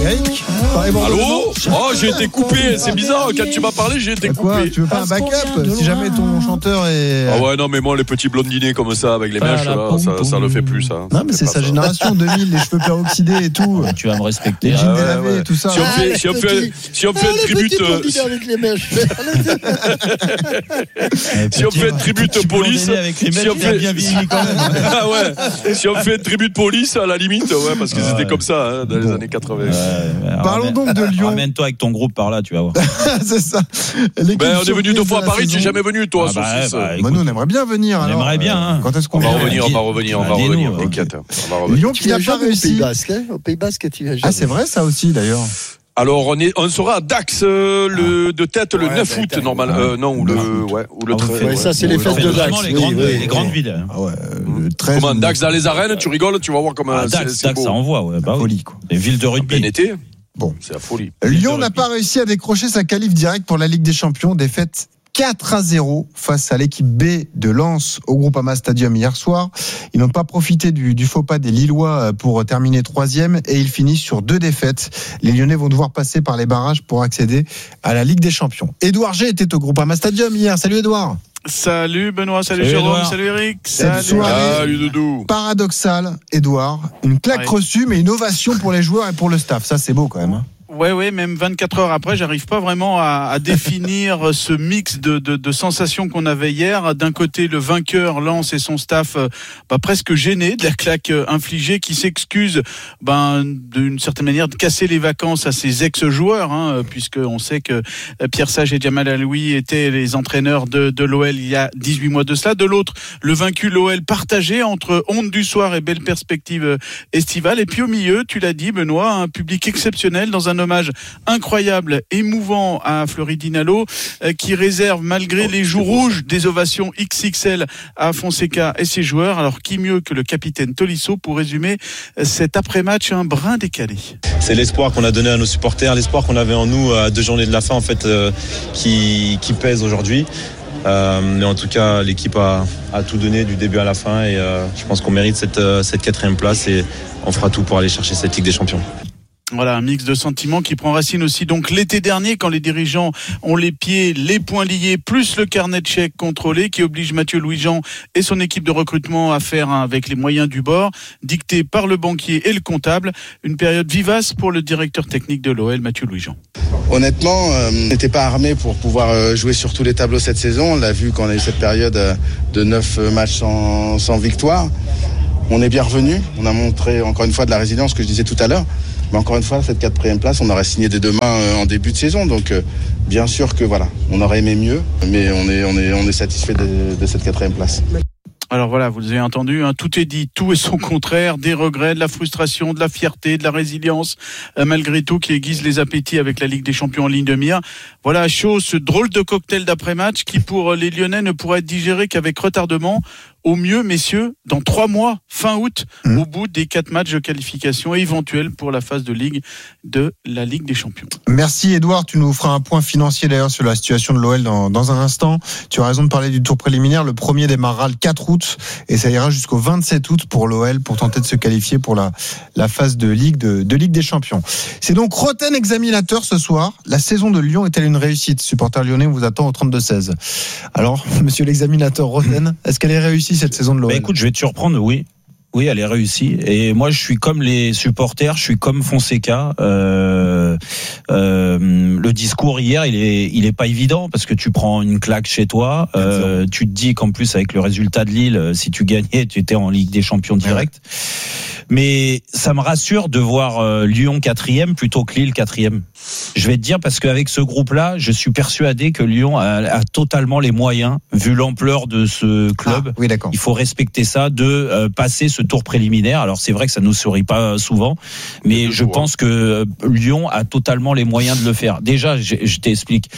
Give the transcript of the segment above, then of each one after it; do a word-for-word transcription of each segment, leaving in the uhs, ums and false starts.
Eric, allô. Oh, j'ai été coupé. C'est bizarre. Quand tu m'as parlé, j'ai été Quoi, coupé. tu veux pas un backup si jamais ton chanteur est. Ah ouais, non, mais moi, les petits blondinés comme ça, avec les mèches, là, ça, ça le fait plus, ça. Non, mais c'est sa génération deux mille, les cheveux peroxydés et tout. Tu vas me respecter. Les jeans Ah ouais, délavés ouais. et tout ça. Si on Ah, fait, si on fait, si on fait une tribute, euh, avec les mèches. si on fait une tribute police, avec les si on mecs, fait, bien vieilli quand même. ah ouais, si on fait une tribute police, à la limite, ouais, parce que Ouais. c'était comme ça, hein, dans les Bon. années quatre-vingts. Ouais, Parlons ramène- donc de Lyon. Ramène-toi avec ton groupe par là, tu vas voir. c'est ça. L'équipe Ben, on est venu deux surprise fois de à la Paris, tu saison. n'es jamais venu, toi, Ah bah, saucisse. bah, Bah, nous, on aimerait bien venir. On alors. aimerait bien, hein. Quand est-ce qu'on On va vient revenir, on va revenir, on va Dis-nous, revenir, hein. t'inquiète. On va revenir. Lyon Tu qui n'a viens pas jamais au Pays réussi. Basque, hein. Au Pays Basque, tu viens jamais. Ah, c'est vrai ça aussi d'ailleurs. Alors, on est, on sera à Dax, euh, le, de tête, le Ouais, neuf bah, août, t'as- normal, ouais. euh, non, ou le, Le- ouais, ou le Ah, vous treize. faites- Ouais, ça, c'est les Vous fêtes faites de vraiment Dax. les Oui, grandes, oui, les oui. grandes villes. Ah ouais, le treize. Comment, Dax dans les arènes, tu rigoles, tu vas voir comment Ah, c'est, Dax, c'est Dax, beau. ça envoie, ouais. Bah, oui. Folie, quoi. Les villes de En plein rugby. été. Bon. C'est la folie. Lyon n'a pas réussi à décrocher sa qualif directe pour la Ligue des Champions. Défaite quatre à zéro face à l'équipe B de Lens au Groupama Stadium hier soir. Ils n'ont pas profité du, du faux pas des Lillois pour terminer troisième et ils finissent sur deux défaites. Les Lyonnais vont devoir passer par les barrages pour accéder à la Ligue des Champions. Édouard G était au Groupama Stadium hier. Salut Édouard. Salut Benoît, salut, Salut, Jérôme, Edouard. salut Eric, Cette salut. soirée Salut Doudou. paradoxale, Édouard. Une claque Ouais. reçue, mais une ovation pour les joueurs et pour le staff. Ça, c'est beau quand même. hein. Ouais, ouais, même vingt-quatre heures après, j'arrive pas vraiment à, à définir ce mix de, de, de sensations qu'on avait hier. D'un côté, le vainqueur Lens et son staff, euh, bah, presque gêné de la claque euh, infligée, qui s'excuse, ben, d'une certaine manière, de casser les vacances à ses ex-joueurs, hein, puisque on sait que euh, Pierre Sage et Jamal Aloui étaient les entraîneurs de, de l'O L il y a dix-huit mois de cela. De l'autre, le vaincu l'O L partagé entre honte du soir et belle perspective euh, estivale. Et puis au milieu, tu l'as dit, Benoît, un public exceptionnel dans un hommage incroyable, émouvant à Fleury Dinalo, euh, qui réserve malgré les joues rouges des ovations X X L à Fonseca et ses joueurs. Alors qui mieux que le capitaine Tolisso pour résumer euh, cet après-match un brin décalé. C'est l'espoir qu'on a donné à nos supporters, l'espoir qu'on avait en nous à deux journées de la fin en fait, euh, qui, qui pèse aujourd'hui. Euh, mais en tout cas, l'équipe a, a tout donné du début à la fin et euh, je pense qu'on mérite cette, euh, cette quatrième place et on fera tout pour aller chercher cette Ligue des Champions. Voilà, un mix de sentiments qui prend racine aussi donc l'été dernier, quand les dirigeants ont les pieds, les poings liés, plus le carnet de chèques contrôlé, qui oblige Mathieu Louis-Jean et son équipe de recrutement à faire hein, avec les moyens du bord, dicté par le banquier et le comptable. Une période vivace pour le directeur technique de l'O L, Mathieu Louis-Jean. Honnêtement, euh, on n'était pas armé pour pouvoir euh, jouer sur tous les tableaux cette saison. On l'a vu quand on a eu cette période euh, de neuf matchs sans, sans victoire. On est bien revenu. On a montré encore une fois de la résilience, que je disais tout à l'heure. Mais encore une fois, cette quatrième place, on aurait signé dès demain euh, en début de saison. Donc, euh, bien sûr que voilà, on aurait aimé mieux, mais on est, on est, on est satisfait de, de cette quatrième place. Alors voilà, vous avez entendu, hein, tout est dit, tout et son contraire, des regrets, de la frustration, de la fierté, de la résilience, euh, malgré tout, qui aiguise les appétits avec la Ligue des Champions en ligne de mire. Voilà à chaud ce drôle de cocktail d'après-match qui, pour les Lyonnais, ne pourra être digéré qu'avec retardement. Au mieux, messieurs, dans trois mois, fin août, mmh. au bout des quatre matchs de qualification éventuels pour la phase de Ligue de la Ligue des Champions. Merci Edouard, tu nous feras un point financier d'ailleurs sur la situation de l'O L dans, dans un instant. Tu as raison de parler du tour préliminaire, le premier démarrera le quatre août et ça ira jusqu'au vingt-sept août pour l'O L pour tenter de se qualifier pour la, la phase de Ligue, de, de Ligue des Champions. C'est donc Roten examinateur ce soir. La saison de Lyon est-elle une réussite ? Supporter lyonnais, on vous attend au trente-deux seize. Alors, monsieur l'examinateur Roten, est-ce qu'elle est réussie cette saison de l'O L ? Bah écoute, je vais te surprendre, oui. Oui, elle est réussie. Et moi, je suis comme les supporters, je suis comme Fonseca. Euh, euh, le discours hier, il est, il est pas évident parce que tu prends une claque chez toi. Euh, tu te dis qu'en plus, avec le résultat de Lille, si tu gagnais, tu étais en Ligue des Champions direct. Ouais. Mais ça me rassure de voir euh, Lyon quatrième plutôt que Lille quatrième. Je vais te dire parce qu'avec ce groupe-là, je suis persuadé que Lyon a, a totalement les moyens, vu l'ampleur de ce club. Ah, oui, d'accord. Il faut respecter ça, de euh, passer ce tour préliminaire. Alors c'est vrai que ça nous sourit pas souvent, mais je pense que Lyon a totalement les moyens de le faire. Déjà, je, je t'explique.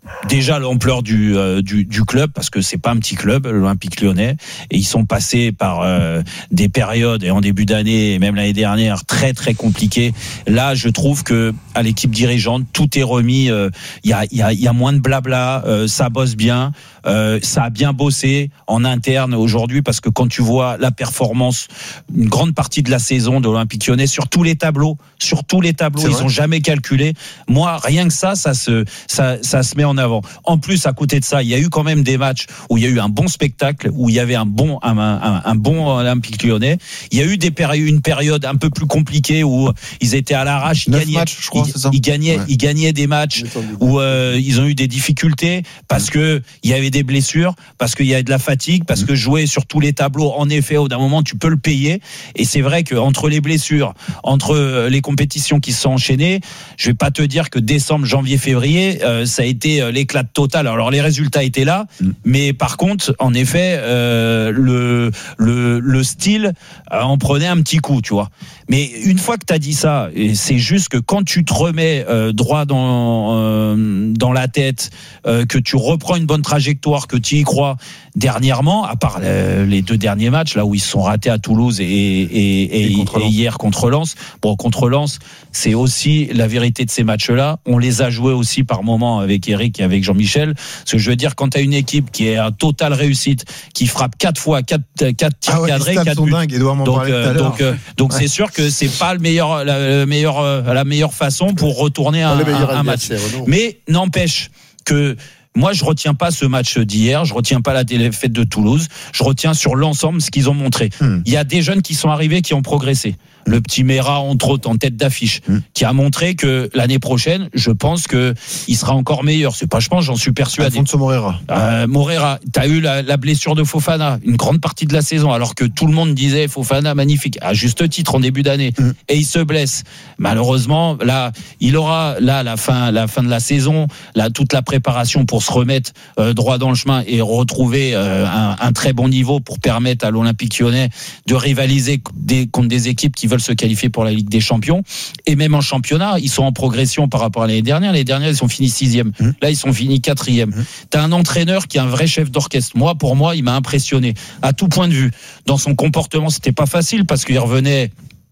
déjà l'ampleur du, euh, du du club, parce que c'est pas un petit club, l'Olympique Lyonnais, et ils sont passés par euh, des périodes, et en début d'année et même l'année dernière, très très compliquées. Là, je trouve que à l'équipe dirigeante, tout est remis. Il euh, y a il y a il y a moins de blabla, euh, ça bosse bien, euh, ça a bien bossé en interne aujourd'hui, parce que quand tu vois la performance, une grande partie de la saison de l'Olympique Lyonnais sur tous les tableaux, sur tous les tableaux, c'est ils vrai. ont jamais calculé. Moi, rien que ça, ça se ça ça se met en avant. En plus, à côté de ça, il y a eu quand même des matchs où il y a eu un bon spectacle, où il y avait un bon un, un, un bon Olympique Lyonnais. Il y a eu des périodes, une période un peu plus compliquée où ils étaient à l'arrache, ils Neuf gagnaient, matchs, je crois, ils, c'est ça ils gagnaient, Ouais. ils gagnaient des matchs où euh, ils ont eu des difficultés parce que il y avait des blessures, parce qu'il y avait de la fatigue, parce que jouer sur tous les tableaux, en effet, au d'un moment tu peux le payer. Et c'est vrai que entre les blessures, entre les compétitions qui se sont enchaînées, je vais pas te dire que décembre, janvier, février, euh, ça a été euh, l'éclat total. Alors les résultats étaient là, mm. mais par contre, en effet, euh, le le le style euh, en prenait un petit coup, tu vois. Mais une fois que tu as dit ça, et c'est juste que quand tu te remets euh, droit dans euh, dans la tête, euh, que tu reprends une bonne trajectoire, que tu y crois. Dernièrement, à part euh, les deux derniers matchs là où ils se sont ratés à Toulouse et et, et, et, et hier contre Lens. Bon, contre Lens, c'est aussi la vérité de ces matchs-là. On les a joués aussi par moments avec Eric et avec Jean-Michel. Ce que je veux dire, quand tu as une équipe qui est à totale réussite, qui frappe quatre fois, quatre quatre tirs ah ouais, cadrés, quatre quatre sont buts. dingues, Edouard m'en Donc parlait tout à euh, l'heure. donc euh, donc ouais. C'est sûr que c'est pas le meilleur la, le meilleur la meilleure façon pour retourner un, un, un match. Mais n'empêche que moi, je retiens pas ce match d'hier, je retiens pas la défaite de Toulouse, je retiens sur l'ensemble ce qu'ils ont montré. Hmm. Il y a des jeunes qui sont arrivés, qui ont progressé. Le petit Mera, entre autres, en tête d'affiche, hmm. qui a montré que l'année prochaine, je pense que il sera encore meilleur. C'est pas, je pense, j'en suis persuadé. Alfonso Moreira. Euh, Moreira, t'as eu la, la blessure de Fofana, une grande partie de la saison, alors que tout le monde disait Fofana magnifique, à juste titre en début d'année, hmm. et il se blesse. Malheureusement, là, il aura là la fin, la fin de la saison, là toute la préparation pour se remettre euh, droit dans le chemin et retrouver euh, un, un très bon niveau pour permettre à l'Olympique Lyonnais de rivaliser des, contre des équipes qui veulent se qualifier pour la Ligue des Champions. Et même en championnat, ils sont en progression par rapport à l'année dernière. L'année dernière, ils sont finis sixième. Mmh. Là, ils sont finis quatrième. Mmh. T'as un entraîneur qui est un vrai chef d'orchestre. Moi, pour moi, il m'a impressionné à tout point de vue. Dans son comportement, c'était pas facile parce qu'il revenait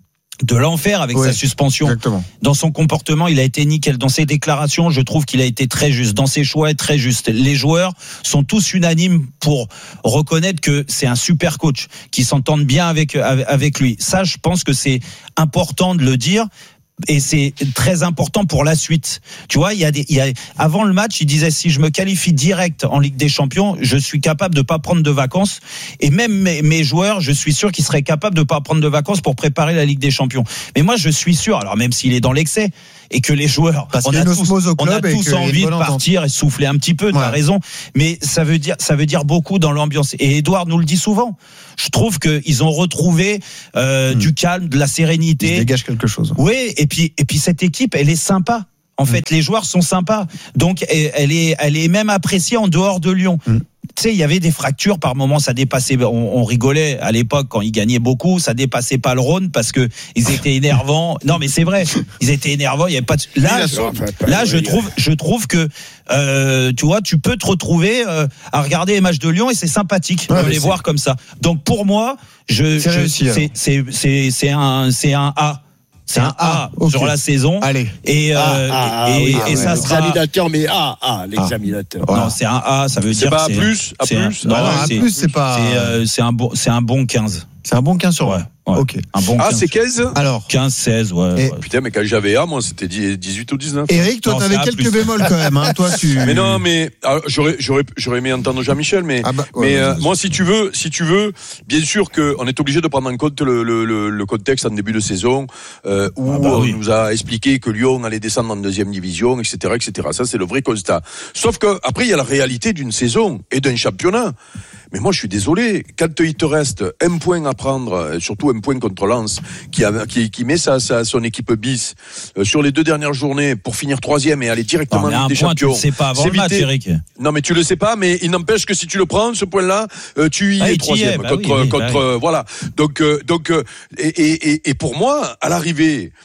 de l'enfer avec oui, sa suspension. Exactement. Dans son comportement, il a été nickel. Dans ses déclarations, je trouve qu'il a été très juste. Dans ses choix, très juste. Les joueurs sont tous unanimes pour reconnaître que c'est un super coach, qui s'entendent bien avec, avec lui. Ça, je pense que c'est important de le dire. Et c'est très important pour la suite. Tu vois, il y a des, il y a, avant le match, il disait si je me qualifie direct en Ligue des Champions, je suis capable de pas prendre de vacances. Et même mes, mes joueurs, je suis sûr qu'ils seraient capables de pas prendre de vacances pour préparer la Ligue des Champions. Mais moi, je suis sûr, alors même s'il est dans l'excès, et que les joueurs, Parce on a tous, on a tous envie de partir et souffler un petit peu, ouais. Tu as raison. Mais ça veut dire, ça veut dire beaucoup dans l'ambiance. Et Edouard nous le dit souvent. Je trouve qu'ils ont retrouvé euh, mmh. du calme, de la sérénité. Ils dégagent quelque chose. Oui, et puis, et puis cette équipe, elle est sympa. En mmh. fait, les joueurs sont sympas. Donc, elle est, elle est même appréciée en dehors de Lyon. Mmh. Tu sais, il y avait des fractures par moments, ça dépassait. On, on rigolait à l'époque quand ils gagnaient beaucoup, ça dépassait pas le Rhône parce que ils étaient énervants. Non, mais c'est vrai, ils étaient énervants. Il y avait pas de... là, je, là, je trouve, je trouve que euh, tu vois, tu peux te retrouver euh, à regarder les matchs de Lyon et c'est sympathique ouais, de les c'est... voir comme ça. Donc pour moi, je, c'est, je réussi, c'est, c'est, c'est, c'est un, c'est un A. C'est un A, A okay. sur la saison. Allez. Et, ah, euh, ah, et, oui, et, ah, et ouais. ça sera. L'examinateur, mais A, A, l'examinateur. Ah. Non, c'est un A, ça veut c'est dire. Pas c'est pas A plus, A c'est plus. Un, non, ah, c'est, A plus, c'est pas. C'est, euh, c'est un bon, c'est un bon quinze. C'est un bon quinze sur vingt. Ouais. Ok. Un bon ah, quinze. c'est quinze Alors. quinze, seize, ouais, et... ouais. Putain, mais quand j'avais A, moi, c'était dix-huit ou dix-neuf. Eric, toi, non, t'avais quelques plus. bémols quand même, hein. Toi, tu. Mais non, mais, alors, j'aurais, j'aurais, j'aurais aimé entendre Jean-Michel, mais, ah bah, ouais, mais, euh, moi, si tu veux, si tu veux, bien sûr qu'on est obligé de prendre en compte le, le, le, le contexte en début de saison, euh, où ah bah, oui. on nous a expliqué que Lyon allait descendre en deuxième division, et cetera, et cetera. Ça, c'est le vrai constat. Sauf que, après, il y a la réalité d'une saison et d'un championnat. Mais moi, je suis désolé. Quand il te reste un point à prendre, surtout un point contre Lens, qui, a, qui, qui met sa, sa, son équipe bis euh, sur les deux dernières journées pour finir troisième et aller directement en Ligue des Champions. Tu le sais pas avant le match, Eric. Non, mais tu le sais pas. Mais il n'empêche que si tu le prends, ce point-là, euh, tu y ah, es troisième bah contre oui, oui, contre bah euh, voilà. Donc euh, donc euh, et, et et pour moi, à l'arrivée.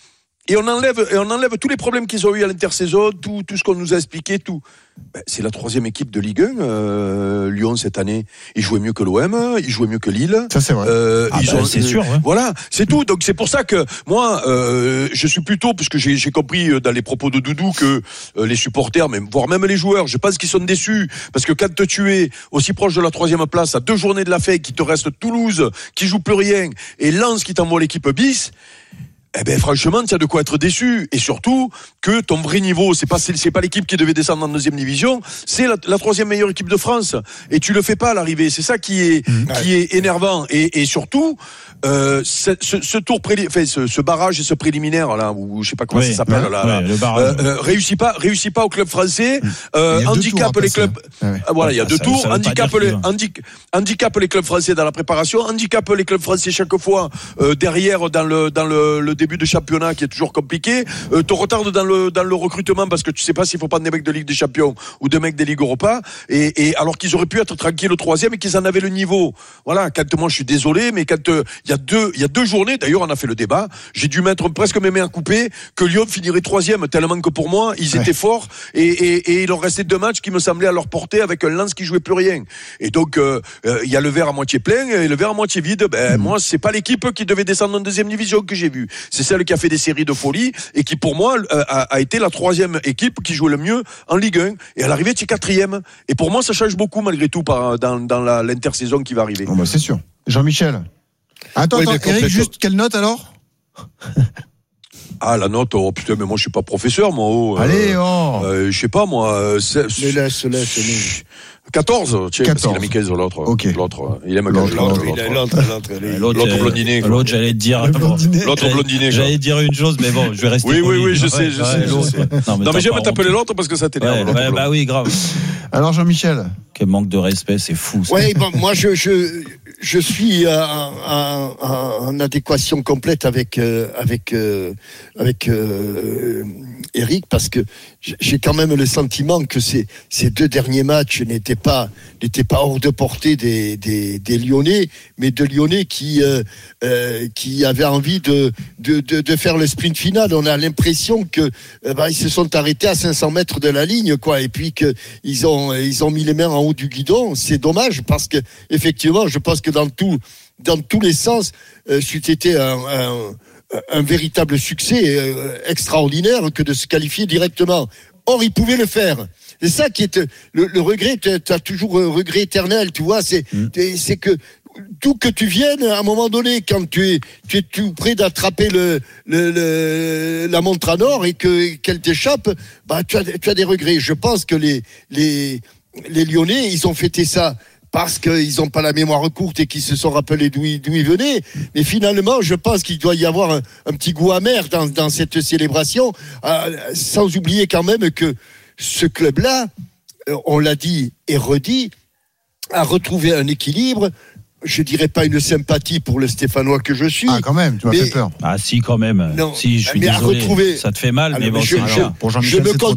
et on enlève, et on enlève tous les problèmes qu'ils ont eu à l'intersaison, tout, tout ce qu'on nous a expliqué, tout. Ben, c'est la troisième équipe de Ligue un, euh, Lyon cette année. Ils jouaient mieux que l'O M, ils jouaient mieux que Lille. Ça c'est vrai. Euh, ah ils bah, ont, c'est sûr. Ouais. Voilà, c'est tout. Donc c'est pour ça que moi, euh, je suis plutôt, puisque j'ai, j'ai compris dans les propos de Doudou que euh, les supporters, même voire même les joueurs, je pense qu'ils sont déçus parce que quand tu es aussi proche de la troisième place, à deux journées de la fin, qu'il te reste Toulouse qui joue plus rien et Lens qui t'envoie l'équipe bis. Eh ben franchement, tu as de quoi être déçu, et surtout que ton vrai niveau, c'est pas c'est, c'est pas l'équipe qui devait descendre en deuxième division, c'est la, la troisième meilleure équipe de France, et tu le fais pas à l'arrivée. C'est ça qui est mmh. qui est énervant, et, et surtout euh, ce, ce, ce tour pré, enfin ce, ce barrage et ce préliminaire là, ou je sais pas comment oui, ça s'appelle ouais, là, ouais, là le barrage, euh, euh, réussit pas réussit pas au club français, euh, handicap les clubs. Ouais, ouais. Voilà, il y a deux ça, tours, ça handicap les handicap, handicap les clubs français dans la préparation, handicap les clubs français chaque fois euh, derrière dans le dans le, le début de championnat qui est toujours compliqué, euh, te retarde dans le dans le recrutement parce que tu sais pas s'il faut prendre des mecs de Ligue des Champions ou des mecs des Ligues Europa, et, et alors qu'ils auraient pu être tranquilles au troisième et qu'ils en avaient le niveau. Voilà, quand moi je suis désolé, mais quand il euh, y a deux il y a deux journées, d'ailleurs on a fait le débat, j'ai dû mettre presque mes mains à couper que Lyon finirait troisième tellement que pour moi ils ouais. étaient forts, et, et, et il leur restait deux matchs qui me semblaient à leur portée avec un Lens qui jouait plus rien. Et donc il euh, euh, y a le verre à moitié plein et le verre à moitié vide. Ben mmh. moi c'est pas l'équipe qui devait descendre en deuxième division que j'ai vu, c'est celle qui a fait des séries de folie et qui pour moi euh, a, a été la troisième équipe qui jouait le mieux en Ligue un, et à l'arrivée tu es quatrième, et pour moi ça change beaucoup malgré tout par, dans, dans la, l'intersaison qui va arriver. Oh bah c'est sûr. Jean-Michel, attends, oui, attends Eric, juste quelle note alors? Ah la note, oh putain, mais moi je suis pas professeur moi. Oh, allez euh, oh euh, je sais pas moi, c'est, mais laisse laisse laisse quatorze, tiens, parce qu'il a mis quinze l'autre. Okay. L'autre, il aime l'autre. L'autre, l'autre, l'autre, l'autre, l'autre blondinet. L'autre, j'allais te dire. L'autre blondinet. J'allais dire une chose, mais bon, je vais rester. Oui, oui, oui, je sais, je sais, je sais. Non, mais j'aime t'appeler l'autre parce que ça t'énerve. Ouais, bah oui, grave. Alors, Jean-Michel. Quel manque de respect, c'est fou. Oui, bon, moi, je, je, je suis en adéquation complète avec, avec, avec Eric, parce que j'ai quand même le sentiment que ces, ces deux derniers matchs n'étaient pas, n'étaient pas hors de portée des, des, des Lyonnais, mais de Lyonnais qui, euh, euh, qui avaient envie de, de, de, de faire le sprint final. On a l'impression que, euh, bah, ils se sont arrêtés à cinq cents mètres de la ligne, quoi, et puis que ils ont, ils ont mis les mains en haut du guidon. C'est dommage, parce que, effectivement, je pense que dans tout, dans tous les sens, euh, c'eût été un, un un véritable succès euh, extraordinaire que de se qualifier directement. Or, ils pouvaient le faire. C'est ça qui est le, le regret. Tu as toujours un regret éternel, tu vois. C'est, mmh. c'est que d'où que tu viennes, à un moment donné, quand tu es, tu es tout près d'attraper le, le, le, la montre en or et que qu'elle t'échappe, bah tu as, tu as des regrets. Je pense que les les les Lyonnais, ils ont fêté ça parce qu'ils n'ont pas la mémoire courte et qu'ils se sont rappelés d'où ils, d'où ils venaient. Mais finalement, je pense qu'il doit y avoir un, un petit goût amer dans, dans cette célébration, euh, sans oublier quand même que ce club-là, on l'a dit et redit, a retrouvé un équilibre. Je dirais pas une sympathie pour le Stéphanois que je suis. Ah, quand même, tu m'as mais... fait peur. Ah, si, quand même. Non, si, je suis mais désolé. Retrouver... Ça te fait mal, ah, mais bon, je, c'est je, pour je me